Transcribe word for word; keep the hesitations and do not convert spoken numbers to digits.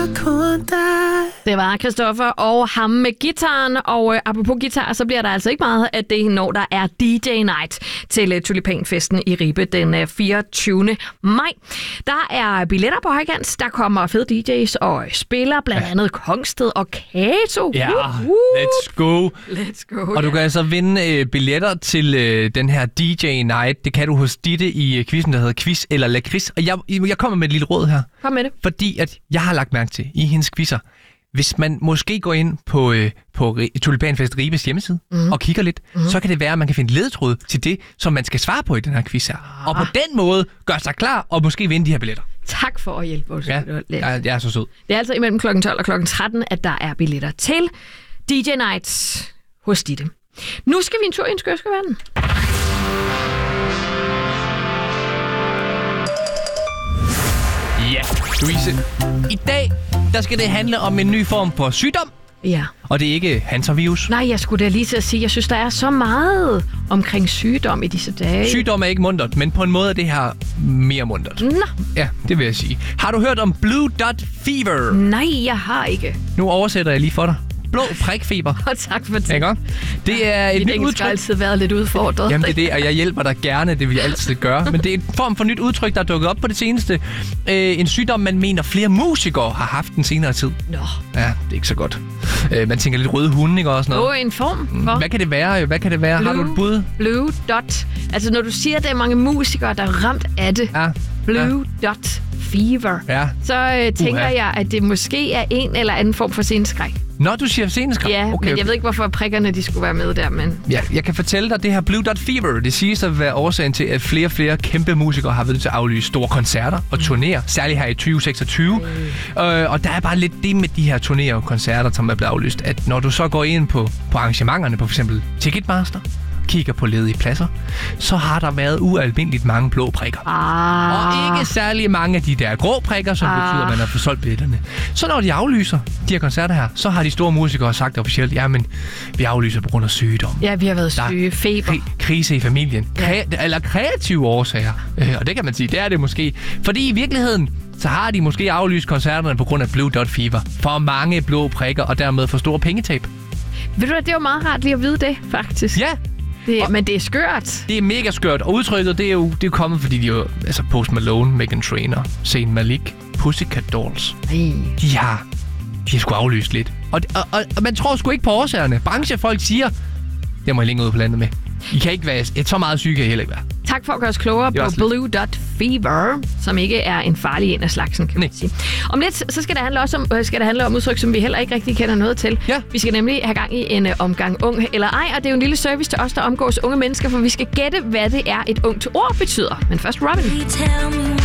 Det var Christoffer og ham med gitaren, og øh, apropos guitar, så bliver der altså ikke meget af det, når der er D J Night til øh, Tulipanfesten i Ribe den øh, fireogtyvende maj. Der er billetter på højkant, der kommer fede D J's og spiller, blandt ja. andet Kongsted og Kato. Ja, uh-huh. let's go. Let's go. Og du kan altså vinde øh, billetter til øh, den her D J Night. Det kan du hos Ditte i øh, quizzen, der hedder Quiz eller Lakrids. Og jeg, jeg kommer med et lille råd her. Kom med det. Fordi at jeg har lagt mærke til i hendes quizzer, hvis man måske går ind på, øh, på Tulipanfest Ribes hjemmeside mm. og kigger lidt, mm. så kan det være, at man kan finde ledetråd til det, som man skal svare på i den her quiz her. Ah. Og på den måde gør sig klar og måske vinde de her billetter. Tak for at hjælpe os. Ja, jeg, jeg er så sød. Det er altså imellem klokken tolv og klokken tretten, at der er billetter til D J Nights hos Ditte. Nu skal vi en tur i en skørskeverden. Ja, Louise. I dag, der skal det handle om en ny form for sygdom. Ja. Og det er ikke hantavirus. Nej, jeg skulle da lige til at sige, jeg synes, der er så meget omkring sygdom i disse dage. Sygdom er ikke muntert, men på en måde er det her mere muntert. Nå. Ja, det vil jeg sige. Har du hørt om Blue Dot Fever? Nej, jeg har ikke. Nu oversætter jeg lige for dig. Blå prikfeber. Og tak for det. Ikke? Det er et nyt udtryk. har altid været lidt udfordret. Jamen det er det, og jeg hjælper dig gerne, det vil jeg altid gøre. Men det er en form for nyt udtryk, der er dukket op på det seneste. Øh, en sygdom, man mener flere musikere har haft den senere tid. Nå. Ja, det er ikke så godt. Øh, man tænker lidt røde hunde, ikke? Og sådan noget. Åh, en form for. Hvad kan det være? Hvad kan det være? Blue, har du et bud? Blue Dot. Altså når du siger, at der er mange musikere, der er ramt af det. Ja. Blue ja. Dot Fever. Ja. Så øh, tænker Uh-huh. jeg, at det måske er en eller anden form for sceneskræk. Nå, du siger sceneskræk? Ja, okay, men okay. jeg ved ikke, hvorfor prikkerne de skulle være med der, men... Ja, jeg kan fortælle dig, at det her Blue Dot Fever, det siges at være årsagen til, at flere og flere kæmpe musikere har været nødt til at aflyse store koncerter og turnéer, særligt her i tyve seksogtyve. Mm. Øh, og der er bare lidt det med de her turnéer og koncerter, som er blevet aflyst, at når du så går ind på, på arrangementerne, på for eksempel Ticketmaster, kigger på ledige pladser, så har der været ualmindeligt mange blå prikker. Ah. Og ikke særlig mange af de der grå prikker, som ah. betyder, at man har fået solgt billetterne. Så når de aflyser de her koncerter her, så har de store musikere sagt officielt, jamen, vi aflyser på grund af sygdom. Ja, vi har været syge, feber. Kri- krise i familien. Kre- ja. Eller kreative årsager. Øh, og det kan man sige, det er det måske. Fordi i virkeligheden, så har de måske aflyst koncerterne på grund af Blue Dot Fever. For mange blå prikker, og dermed for store pengetab. Ved du hvad, det var meget rart lige at vide det, faktisk. Ja. Det, men det er skørt. Det er mega skørt. Og udtrykket, det er jo det er kommet, fordi de jo... Altså Post Malone, Meghan Trainor, Zayn Malik, Pussycat Dolls. Ej. De har... De har sgu aflyst lidt. Og, og, og, og man tror sgu ikke på årsagerne. Branchefolk siger... Det må I længere ud på landet med. I kan ikke være... Et så meget syge kan I heller ikke være. Tak for at gøre os klogere på Blue Dot Fever, som ikke er en farlig en af slagsen, kan man sige. Om lidt, så skal det handle også om, skal det handle om udtryk, som vi heller ikke rigtig kender noget til. Ja. Vi skal nemlig have gang i en uh, omgang ung eller ej, og det er jo en lille service til os, der omgås unge mennesker, for vi skal gætte, hvad det er, et ungt ord betyder. Men først Robin.